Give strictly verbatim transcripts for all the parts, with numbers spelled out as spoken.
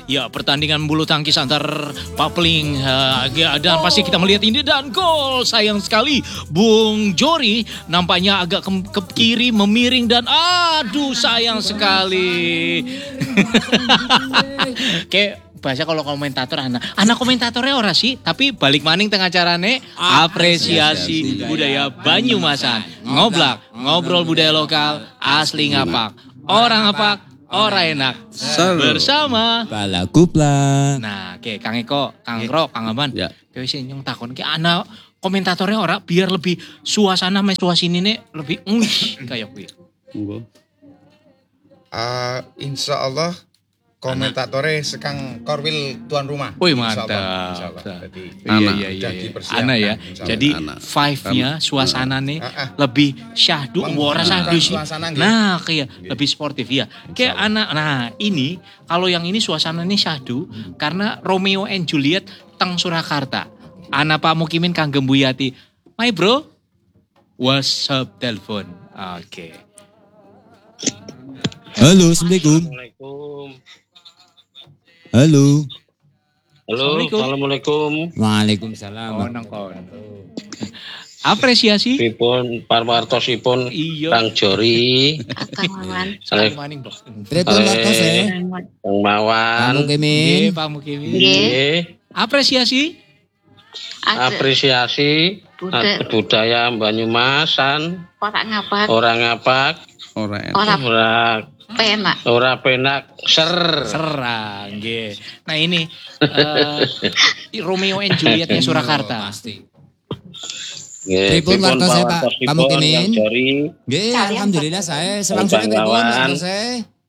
Ya, pertandingan bulu tangkis antar Papling uh, dan pasti kita melihat ini dan gol. Sayang sekali Bung Jori nampaknya agak ke, ke kiri memiring dan aduh sayang sekali. Kayak bahasa kalau komentator anak anak komentatornya ora sih, tapi balik maning tengah carane apresiasi budaya Banyumasan. Ngoblak, ngobrol budaya lokal asli ngapak. Orang ngapak, orang enak. Bersama Pala Kupla. Nah, oke Kang Eko, Kang Ro, Kang Aman. Ya. Kowe sing nyong takon ki anak komentatornya ora biar lebih suasana mes suasinine lebih ngih kayak kuwi. Monggo. Uh, insya Allah komentatornya sekang Korwil tuan rumah. Wih Insya mantap. Allah, insya Allah. Jadi, Iya iya iya. sudah iya. dipersiapkan, Ana ya. insya Allah. Jadi Ana. five-nya suasananya Ah, ah. lebih syahdu, ora Menghidupkan syahdu sih. suasana, gitu. Nah, kayak lebih sportif ya. Kayak anak. Nah, ini kalau yang ini suasananya syahdu karena Romeo and Juliet teng Surakarta. Ana Pak Mukimin Kang Gembuyati. My bro, WhatsApp telepon. Oke. Halo, Assalamualaikum. Assalamualaikum. Halo. Halo, Assalamualaikum. Assalamualaikum. Waalaikumsalam. Oh, nongkon. Apresiasi. Pripun parwartosipun Iya. Kang Jori, Kang Mawan. Sekali maning, Bro. Pripun wartos e? Kang Mawan. Kamu Kemin. Nggih, Pak Mukimin. Nggih. Nggih, Apresiasi. Ada apresiasi Budaya. budaya Banyumasan, orang ngapak, orang ngapak, Ora enak. orang ora penak. ora penak ser. Serang, nggih. Nah ini eh, Romeo and Julietnya Surakarta. Pasti. Nggih, Pripun wartos e, Pak? parwartosipun Kamu Kemin? Kang Jori. Nggih, Kalian, alhamdulillah saya selang-selang pripun Banggawan. wartos e?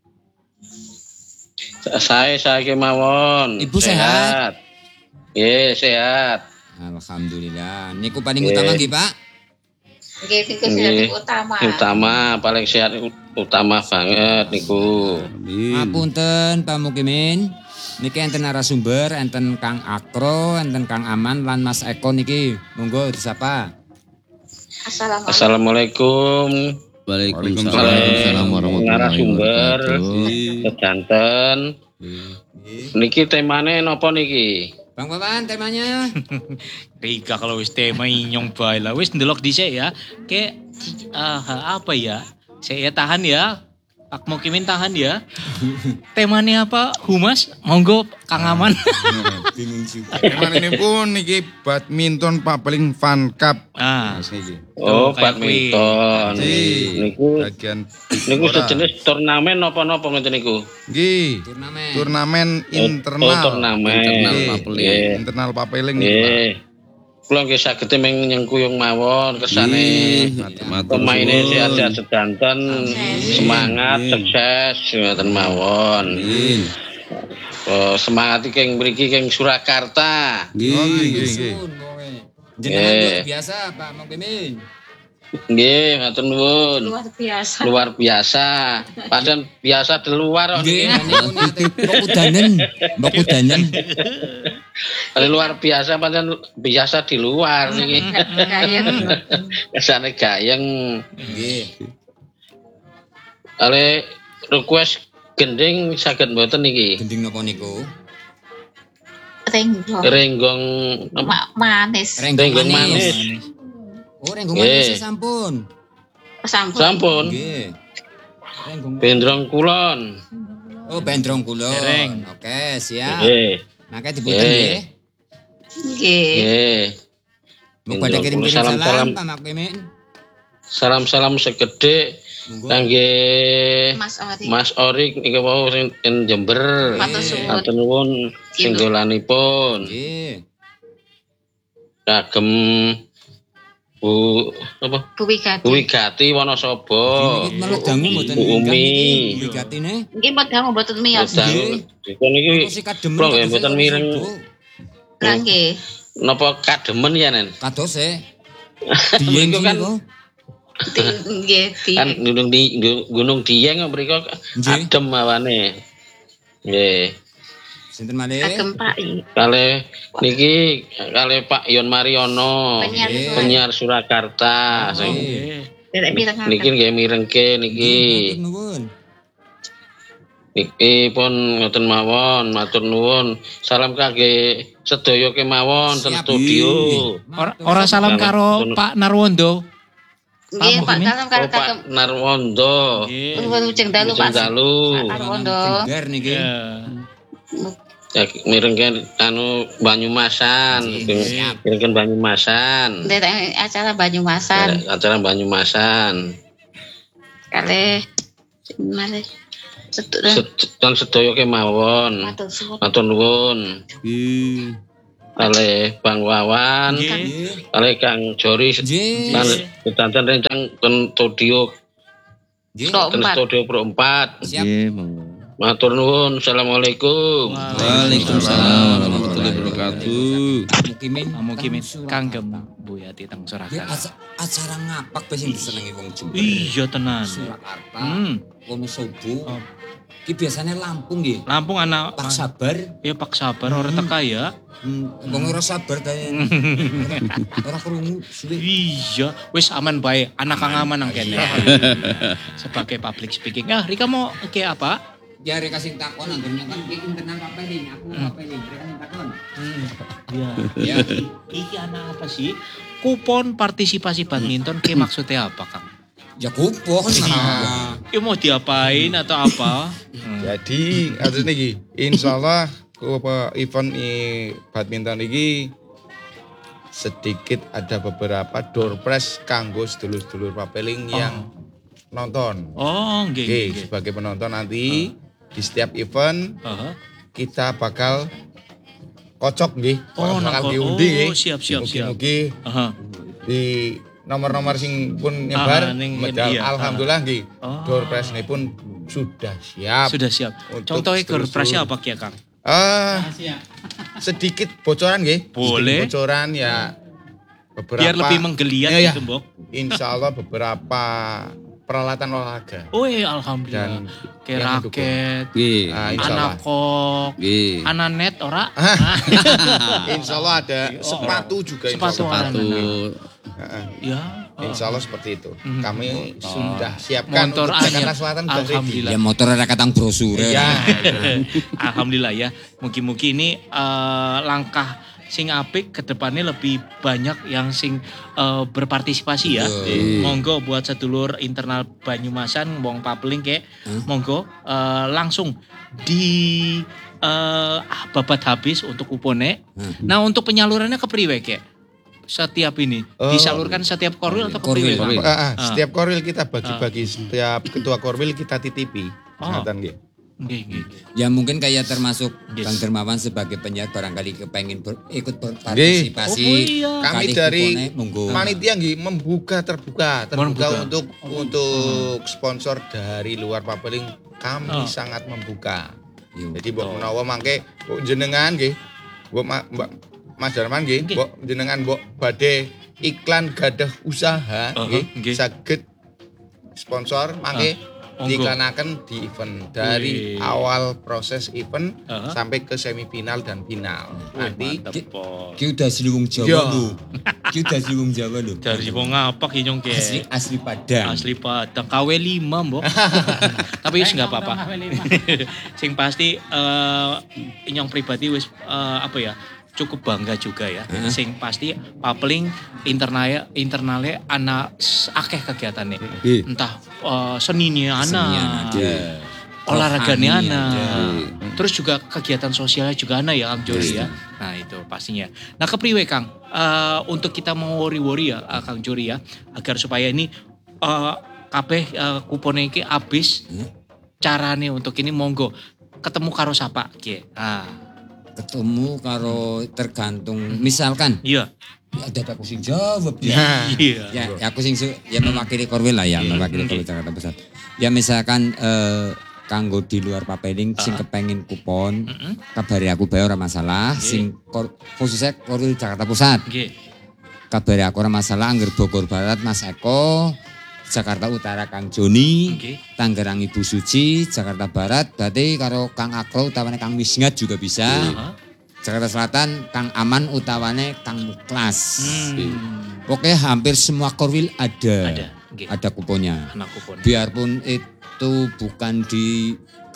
Saya saya kemawon. Ibu sehat? Nggih, sehat. Alhamdulillah. Niku paling Nggih. utama nggih, Pak. Nggih, itu Nggih. sudah utama. Utama, paling sehat utama banget niku. Ngapunten Pak Mukimin. Niki enten narasumber, enten Kang Akro, enten Kang Aman lan Mas Eko niki. Monggo disapa. Assalamualaikum. Assalamualaikum. Waalaikumsalam warahmatullahi narasumber sedanten. Niki temane napa niki? Bang Papan temanya. Riga kalau wis tema inyong bae lah. Wis ndelok dhisik ya. Kayak ah, apa ya? Saya tahan ya. Pak Mukimin tahan ya. Temanya apa? Humas? Monggo Kang Aman. Teman ini pun niki badminton paling fan cup. Ah, Oh, kayak badminton. Ji, Niku bagian niku ora. sejenis turnamen napa-napa ngoten niku? Nggih, Turnamen. turnamen Oh, internal. turnamen. Nggih, Nggih. internal papeling niki, Pak. Nggih. Kula nggih saged meng nyengkuyung mawon kesane. Pemainnya sehat-sehat sedanten, semangat, sukses, ngoten mawon. Oh, semangat iki keng mriki keng Surakarta. Oh, nggih, nggih. Jenengan Nggih. luar biasa Pak Mukimin. Nggih, matur nuwun. Luar biasa. Luar biasa. Padahal biasa di luar kok Nggih, niki. niku nate mbok udanen, mbok udanen. Padahal luar biasa padahal biasa di luar niki. Gayeng. Kesane gayeng. Nggih. Ale request gending saged mboten niki. Gending napa niku? Renggong. Renggong Ma- manis. Renggong Renggong manis. manis. Oh, renggong Nggih. manis sampun. Sampun. Sampun. Nggih. Renggong. Bendrong kulon. Oh, bendrong kula. Dereng. Oke, siap. Nggih. Maka dipunten Nggih. nggih. Nggih. Nggih. Mau pada kirim-kirim Salam- salam salam. Pak Mukimin. Salam-salam segede Monggo. kangge Mas Ori. Mas Orik niki wau sing ten Jember. Matur suwun. Matur nuwun singgolanipun. Nggih. Kagem Bu apa? Bu Wigati. Bu Wigati Wonosobo. Niki melok dangu mboten Bu minggat Umi. niki wigatine. Nggih padahal mboten miyos. Boten. Dikon niki Kok si kademen kula nggih kados mboten e mireng Lah nggih. napa kademen ya nen. Kados e. Dieng Mriko kan niku. Di- Nggih. di- kan gunung di Gunung Dieng mriko Nggih. adem awane. Nggih. Sinten malih? Kagem Pak I. Kale niki kale Pak Yon Mariono, Penyiar Nggih. suara. penyiar Surakarta. Sing Nggih. Derek pirang niki nggih mirengke niki. Matur nuwun. Iki pun ngoten mawon, matur nuwun. Salam kangge sedaya kemawon ten Siap. studio. Ora, ora salam karo Pak Narwondo. Nggih, Pak, Mukimin? salam Oh, karo Pak kakek. Narwondo. Nggih. Nuwun ujeng dalu Pak. Ujeng dalu. Pak Narwondo. Jengger niki. Ya. Ya, mirengke anu Banyumasan, Siap. mirengke Banyumasan. Ndek acara Banyumasan. Acara Banyumasan. Kalih mari sedulur Sedang sedaya kemawon. matur suwun. Matur nuwun. Kalih Bang Wawan, Nggih. kalih Kang Jori, Nggih. lan sedanten rencang ten studio, Nggih. Pro ten empat. studio Pro empat. Siap. Matur nuwun. Assalamualaikum. Waalaikumsalam warahmatullahi wabarakatuh. Mukimin. Mukimin teng Surakarta. kanggem Bu Yati teng Ya, Surakarta. aca- acara ngapak wis sing disenengi wong Jember. Iya tenan. Surakarta. Hmm. Wonosobo. Oh. Ki biasanya Lampung nggih. Lampung anak Pak Sabar. ya Pak Sabar ora teka ya. Hmm, wong ora sabar ta. Ora krungu suwe. Iya, wis aman bae. Anak kang aman nang kene. Sebagai public speaking. Ah, Rika mau ke apa? Ya rek kasih takon anggon kan ki internal apa nih? Aku apa nih? Rek kasih takon. Iya. Ya. Iki anak apa sih? Kupon partisipasi badminton ke maksudnya apa, Kang? Ya kupon nah. Ya mau diapain atau apa? Hmm. Jadi atus niki insyaallah ku apa event i badminton iki sedikit ada beberapa door prize kanggo sedulur-sedulur papeling yang nonton. Oh, nggih Oke, nggih. sebagai penonton nanti di setiap event Heeh. kita bakal kocok nggih, Oh, bakal nangko- diundi nggih. oh, siap, siap, siap. Mugi-mugi Aha. di nomor-nomor sing pun nyebar Ah, ning- medal iya, alhamdulillah nggih. Oh. Door prize ini pun sudah siap. Sudah siap. Untuk Contohnya seluruh- gerprasnya apa ya, Kang? Ah, sedikit bocoran nggih. Boleh. Sedikit bocoran ya beberapa. Biar lebih menggeliat Ya, ya. gitu, Mbok. Insya Allah beberapa peralatan olahraga. Oh iya, alhamdulillah. Dan Kayak yang mendukung. raket, Ah, insya Allah. anak kok, anak net ora? Insya Allah ada sepatu juga. insya Sepatu Allah. anak. Heeh. Ya. Insya Allah seperti itu. Mhm. Kami sudah siapkan Motor untuk Jakarta anyar. Selatan sudah ready. Alhamdulillah. Ya motor ada katang brosur. Iya. Alhamdulillah ya. Mugi-mugi ini eh, langkah sing apik ke depannya lebih banyak yang sing eh, berpartisipasi ya. Betul. Monggo buat sedulur internal Banyumasan wong papeling kek monggo eh, langsung di eh, ah, babat habis untuk kupone. Nah, untuk penyalurannya kepriwe kek? Setiap ini Oh. disalurkan setiap korwil atau kepriwe? Korwil. Kang? Ah, ah, setiap korwil kita bagi-bagi, setiap ketua korwil kita titipi. Oh. Ngoten nggih. Nggih, nggih, nggih. Ya mungkin kayak termasuk Yes. Bang Dermawan sebagai penyiar barangkali kepengen ber- ikut berpartisipasi. Oh, iya. Kami Kali dari kuponnya, monggo. panitia nggih membuka terbuka, terbuka Membuka. untuk untuk sponsor dari luar papeling kami Oh. sangat membuka. Yo. Jadi mbok menawa mangke mbok jenengan nggih, mbok Ma- Mbak Mas Darman nggih, Nggih. mbok jenengan mbok badhe iklan gadah usaha Uh-huh, nggih, nggih. saged sponsor mangke monggo. diiklanaken di event dari Wih. awal proses event Uh-huh. sampai ke semifinal dan final. Wih, Nanti mantep, Po. Ki udah asli wong Yo. Jawa lho. Ki udah asli wong Jawa lho. Dari wong apa ki nyong ke? Asli asli Padang. Asli Padang K W lima, Mbok. Tapi wis enggak apa-apa. Sing pasti eh nyong pribadi wis eh, apa ya? Cukup bangga juga ya. Sing pasti papeling internalnya internalnya anak s- akeh kegiatannya. Iya. Entah eh, seninya Senian anak, ada. olahraganya Rohani anak. ada. Terus juga kegiatan sosialnya juga anak ya Kang Jori ya. Nah itu pastinya. Nah kepriwe Kang, Eh, untuk kita mau worry-worry ya eh, Kang Jori ya, agar supaya ini eh, kabeh eh, kuponnya iki habis. Carane untuk ini monggo ketemu karo sapa ki. Ah, Ketemu karo tergantung misalkan iya. ya ada aku sing jawab ya. Nah, Iya. Ya, ya aku sing su- ya mewakili Korwil lah ya, mewakili Korwil Jakarta Pusat. Ya misalkan eh, kanggo di luar papeling sing kepengin kupon, Mm-mm. kabari aku bae ora masalah, sing kor, khususnya Korwil Jakarta Pusat. Nggih. Kabari aku ora masalah angger Bogor Barat Mas Eko, Jakarta Utara Kang Joni, Nggih. Tangerang Ibu Suci, Jakarta Barat berarti karo Kang Akro utawane Kang Wisngat juga bisa. Heeh. Jakarta Selatan Kang Aman utawane Kang Muklas. Hmm. Oke, hampir semua korwil ada. Ada. Nggih. Ada kuponnya. Anak kupon. Biarpun itu bukan di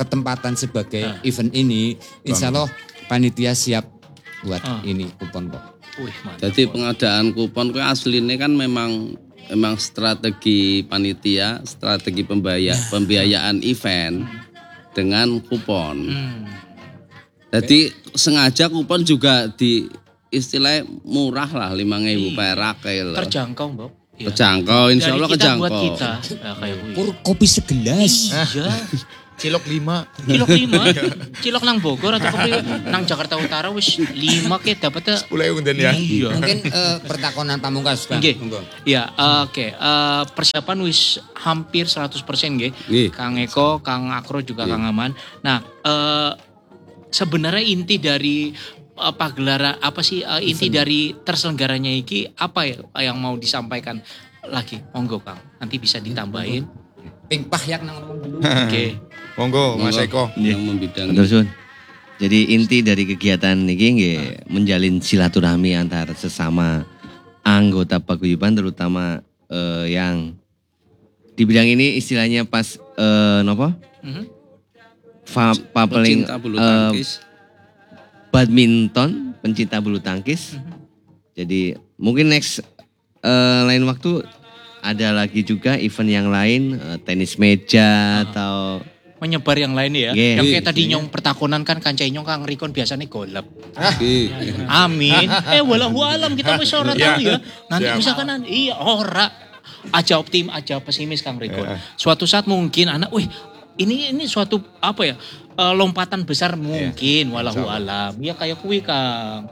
ketempatan sebagai Ah. event ini, insya Allah panitia siap buat Ah. ini kupon kok. Wih, mantap. Jadi pengadaan kupon kuwi asline kan memang memang strategi panitia, strategi pembaya, pembiayaan event dengan kupon. Hmm. Jadi sengaja kupon juga di istilahnya murah lah lima ribu Iya. perak kayak lho. Terjangkau, Mbak. Iya. Terjangkau, insya Dari Allah kita kejangkau. buat kita. Ya, kayak wih. Pur kopi segelas. Iya. Cilok lima. Cilok lima, cilok nang Bogor atau kepriwe nang Jakarta Utara wis lima ke dapetnya. Sepuluh ewu ya. Iya. Mungkin eh, pertakonan pamungkas Bang. Nggih. Monggo. Ya, eh, oke. Eh, persiapan wis hampir seratus persen nggih. Nggih. Kang Eko, Kang Akro juga Kang Aman. Nah, eh, sebenarnya inti dari eh, pagelaran apa sih eh, inti dari terselenggaranya iki apa ya yang mau disampaikan lagi? Monggo Kang. Nanti bisa ditambahin. Ping pahyak nang ngomong dulu. Oke. Monggo Mas Monggo, Eko. yang membidangi. Matur suwun. Jadi inti dari kegiatan ini nggih menjalin silaturahmi antar sesama anggota paguyuban terutama eh, yang di bidang ini istilahnya pas eh, nopo? Mhm. Fa, papeling Pecinta bulu eh, tangkis. badminton, pencinta bulu tangkis. Mhm. Jadi mungkin next eh, lain waktu ada lagi juga event yang lain eh, tenis meja atau Menyebar yang lain ya. Nggih. Yang kayak tadi nyong pertakonan kan kancai nyong Kang Rikon biasanya golap. Nggih. Amin. Eh walau alam kita wis ora tahu ya. Nanti Siap. misalkan nanti, iya ora aja optim aja pesimis Kang Rikon. Ya. Suatu saat mungkin anak, wih ini ini suatu apa ya eh, lompatan besar mungkin walau alam. Ya kayak kuwi Kang.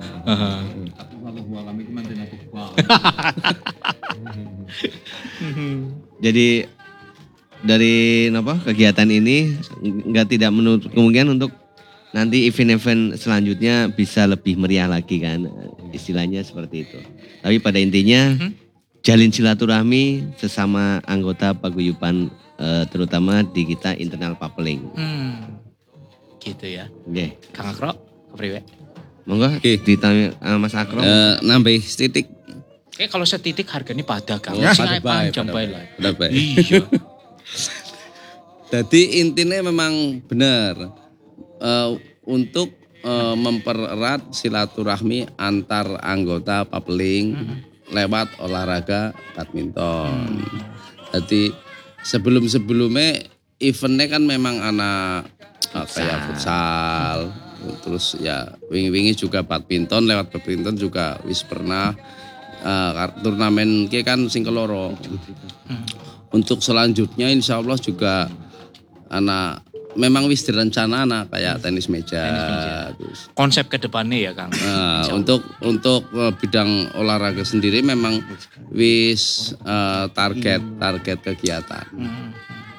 Jadi dari apa kegiatan ini nggak tidak menutup kemungkinan untuk nanti event-event selanjutnya bisa lebih meriah lagi kan istilahnya seperti itu. Tapi pada intinya Mhm. jalin silaturahmi sesama anggota paguyuban eh, terutama di kita internal papeling. Hmm. Gitu ya. Oke, Kang Akro, kepriwe? monggo Oke. ditanya eh, Mas Akrom. Eh, nambah setitik. Eh kalau setitik harganya pada Kang. Oh, Sing pada ae bae, panjang pada bae bae. lah. Pada bae. Iya. Jadi intinya memang benar eh, untuk eh, mempererat silaturahmi antar anggota papeling lewat olahraga badminton. Jadi sebelum-sebelumnya eventnya kan memang anak eh, kayak futsal, terus ya wingi-wingi juga badminton, lewat badminton juga wis pernah eh, turnamen ki kan sing keloro. Untuk selanjutnya insya Allah juga anak memang wis direncana anak kayak tenis meja, terus Konsep ke depannya ya Kang. Nah, untuk untuk eh, bidang olahraga sendiri memang wis eh, target target kegiatan. Hmm.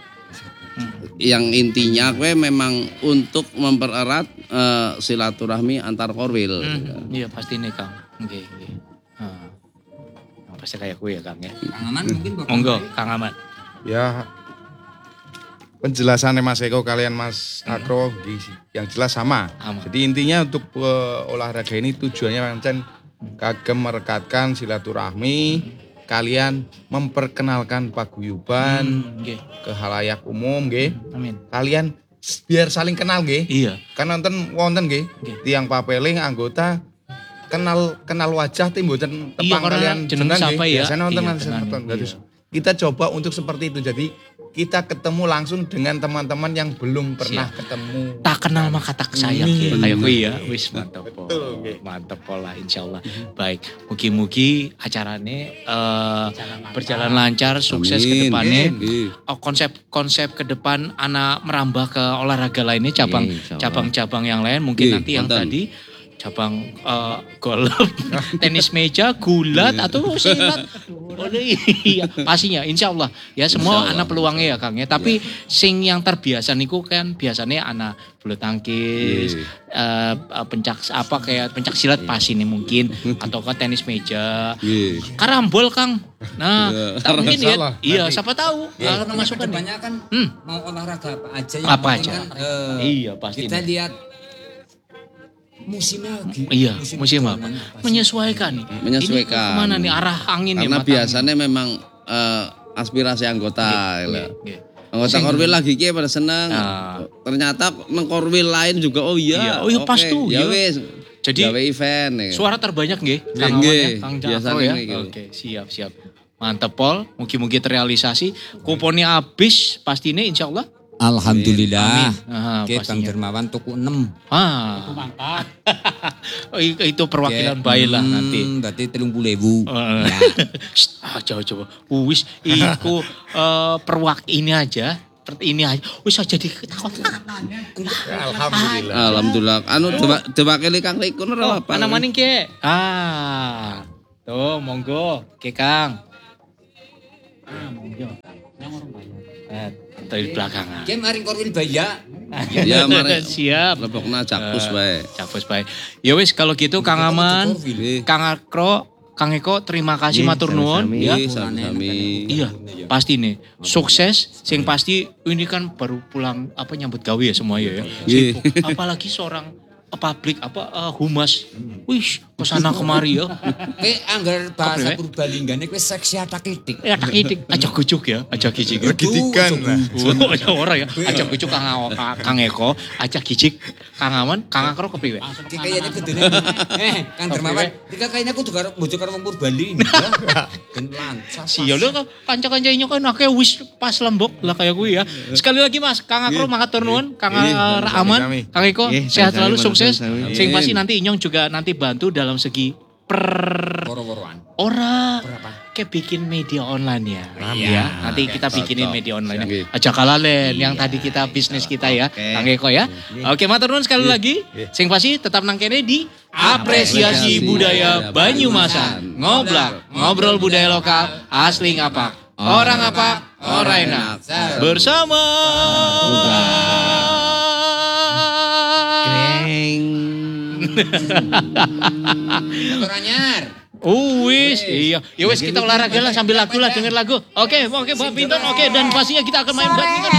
Yang intinya gue memang untuk mempererat eh, silaturahmi antar korwil. Hmm, iya pasti nih Kang. Oke, oke. Ah. Pasti kayak gue ya Kang ya. Kang Aman mungkin Bapak. Monggo Kang Aman. Ya penjelasannya Mas Eko kalian Mas Akro nggih, yang jelas sama. Sama. Jadi intinya untuk eh, olahraga ini tujuannya pancen kagem merekatkan silaturahmi, kalian memperkenalkan paguyuban Hmm, nggih. ke halayak umum nggih. Amin. Kalian s- biar saling kenal nggih. Iya. Kan nonton wonten nggih, Nggih. tiang papeling anggota kenal kenal wajah tim mboten Iya, tepang karena kalian jeneng jenengan siapa nggih. ya? Biasanya nonton Iya, nonton, tenan, nonton. iya. Terus kita coba untuk seperti itu. Jadi kita ketemu langsung dengan teman-teman yang belum pernah ketemu. Tak kenal maka tak sayang ya. Kayak gue ya. Wis mantap. Betul, Betul. nggih. Mantap pola insyaallah. Baik, mugi-mugi acaranya eh, berjalan lancar, sukses ke Amin. depannya. Nggih. Oh, konsep-konsep ke depan anak merambah ke olahraga lainnya cabang Iya, insya Allah. cabang-cabang yang lain mungkin Iya, nanti yang wonten. tadi cabang eh, golf, tenis meja, gulat atau silat. Oh, iya, pastinya insya Allah ya semua Insya Allah. anak peluangnya ya Kang ya. Tapi sing yang terbiasa niku kan biasanya anak bulu tangkis, Iya. eh, eh, pencak apa kayak pencak silat pasti nih mungkin atau ke tenis meja. Nggih. Karambol Kang. Nah, Iya. tak mungkin ya. Insyaallah, Iya, nanti. siapa tahu. Ya, Kalau masukan nih. banyak kan Hmm. mau olahraga apa aja yang Apa penting aja. kan, eh, Iya, pasti. kita lihat musim lagi. Iya, musim apa? hujan, pasti. Menyesuaikan nih. Menyesuaikan. Ini kemana nih arah angin Karena ya? biasanya memang eh, aspirasi anggota. Nggih, gitu. nggih. Anggota Korwil lagi ki pada seneng. Ah. Ternyata nang Korwil lain juga oh iya. Iya, oh iya, pas oke. tuh, Ya iya. wis. Jadi, gawe event ya. Suara terbanyak nggih, Nggih, Kang Awan ya, nggih. Kang Biasanya Jafro ya. gitu. Oke, siap siap. Mantep Pol, mugi-mugi terrealisasi. Kuponnya habis pastinya insya Allah. Alhamdulillah. Amin. Aha, Oke, Bang pastinya. Dermawan tuku enam. Ah. Itu mantap. itu perwakilan baik lah nanti. Berarti telung puluh ribu. Eh, Shh, ah, coba coba. Wis iku eh, perwak ini aja. per- Ini aja. Wis aja ditakon. Alhamdulillah. Alhamdulillah. Anu coba coba kali Kang Rikun ora Oh, apa. mana maning ke? Ah. Tuh, monggo. Ke Kang. Ah, monggo. Yang orang bayar. Eh, dari belakang. Oke, maring Korwil Baya. Ya mari. Siap. Lebokna capus bae. Capus baik. Ya wis kalau gitu Kang Aman, Nggih. Kang Akro, Kang Eko terima kasih Nggih, matur nuwun sami-sami. ya. Nggih, sami-sami. Iya, pasti nih. Sukses, sing pasti ini kan baru pulang apa nyambut gawe ya semua ya. Nggih. Sibuk. Apalagi seorang eh, publik apa eh, humas. Wih, kesana kemari ya. Oke, anggar bahasa Apa, Purbalinggane kuwi seksi atakitik. Ya tak idik, ajak kucuk ya, ajak gijik. Gitikan lah. Oh, ya ora ya. Ajak kucuk Kang Awo- Kang Eko, ajak gijik Kang Aman, Kang Akro kepriwe? Ki kayaknya kudune. Eh, Kang Dermawan, iki kayaknya kudu karo bojo karo wong Purbalingga. Ben lancas. Siya lho kanca-kanca inyo kan akeh wis pas lembok lah kayak gue ya. Sekali lagi Mas, Kang Akro matur nuwun, Kang Nggih, eh, Aman, sami-sami. Kang Eko Nggih, sehat sami-sami, selalu matur sukses. sami. Sing pasti nanti Inyong juga nanti bantu dalam segi per Woro-woroan. ora Berapa? kayak bikin media online ya. Iya. Ya, nanti kita bikinin Cocok. media online. Nggih. Aja kalalen yang tadi kita bisnis kita ya, Kang Eko ya. Oke, matur nuwun sekali lagi. Sing pasti tetap nang kene di apresiasi budaya Banyumasan. Ngoblak, ngobrol budaya lokal, asli ngapa? Orang apa? Orang enak. Bersama Kreng. Motor anyar. Oh, wis, iya. Ya wis kita olahraga lah sambil lagu lah, denger lagu. Oke, oke, badminton, oke, dan pastinya kita akan main badminton.